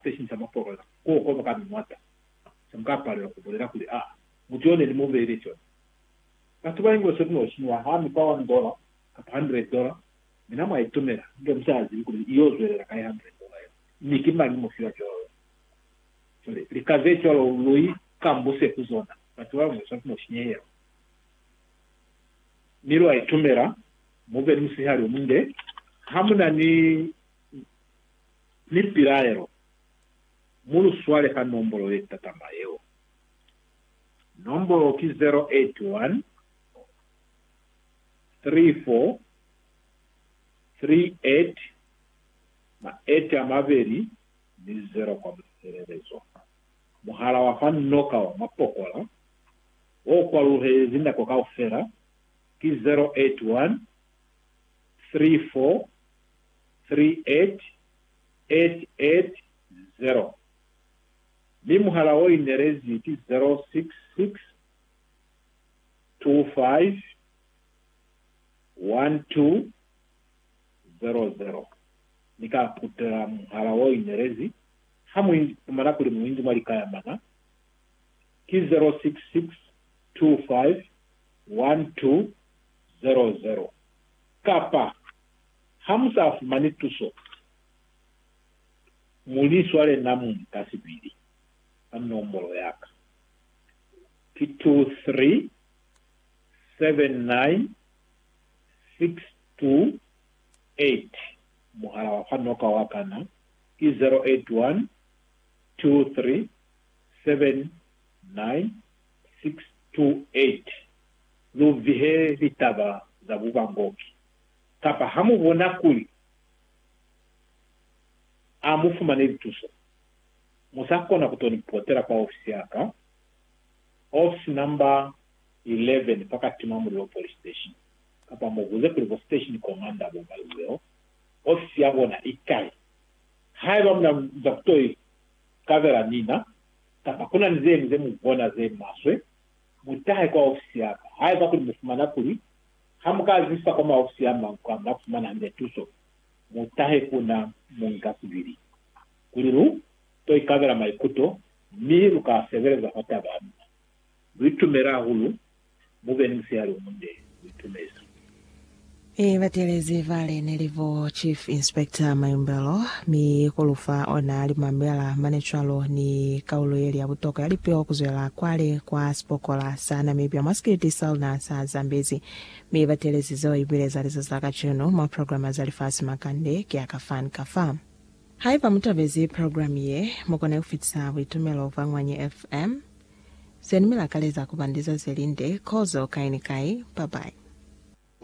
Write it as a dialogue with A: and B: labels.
A: station samaporo ko bakami mwata samkapalo kubolera kuli mutione ni move election atuba ingo sono shinwa ha mi pa $1 kapa $100 mina mwa itumera nge msazi kuli iyozwera kai $100 nikima ni mufira cho so likavecho lui kambuse kuzona atuba ingo sono shinyeyo niro itumera move musihari munde hamuna ni piraero mulu swale ka nombolo yeta tambayo nombolo ki 081 34 38 ma 8 amaveri ni 0 kwa mserezo muhala wafani noka wa mapokola o kwa luhe zinda kwa kaufera ki 081 34 38 880 Mimuhala wo inerezi iti 066 25 1200 nika putera muhala wo inerezi hamu kumana kuli muhindu malikaya mana ki 066 25 1200 kapa hamsa manituso muli swale namu kasibili nombolo yaka ki 23 79 628 muhala wafanoka wakana ki 081 23 79 628 luvihe vitaba za bubangoki kapa hamu bona kuli amufumane bituso musakona kutoni potera kwa ofisi yaka office number 11 pakati mamuli police station kapa muguze kuli station commander bobalweo ofisi yabona ikai haiba mna zakutoi kavera nina kapa kuna nze mubona ze maswe mutahe kwa ofisi yaka haiba kuli mufumana kuli hamukazi sisa kama ofisi yama kwa mnafumana nde tuso mutahe kuna mungasibiri kuliru toi kavera maikuto miru ka severeza hata bamu witumera hulu mube nisiari umunde witumeza
B: Vatelezi vale nelivo Chief Inspector Mayumbelo mi kulufa ona alimambela manechalo ni kaulo yeli ya butoka yalipio kuzoela kwale kwa spokola sana mibia maskiti salna sa Zambezi mi vatelezi zo ibireza rizazaka chino ma programa zalifasi makande kia kafan kafam haipa mutavezi program ye mokone ufitsa witumelo vangwanye FM senimila kaleza kubandiza zelinde kozo kaini kai bye bye.